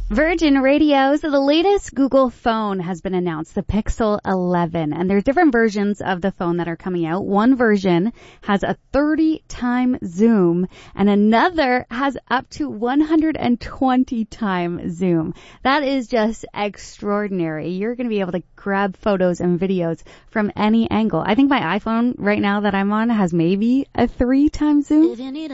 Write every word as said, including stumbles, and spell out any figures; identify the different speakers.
Speaker 1: Virgin Radio. So the latest Google phone has been announced, the Pixel eleven, and there's different versions of the phone that are coming out. One version has a thirty time zoom and another has up to one hundred twenty time zoom. That is just extraordinary. You're going to be able to grab photos and videos from any angle. I think my iPhone right now that I'm on has maybe a three time zoom.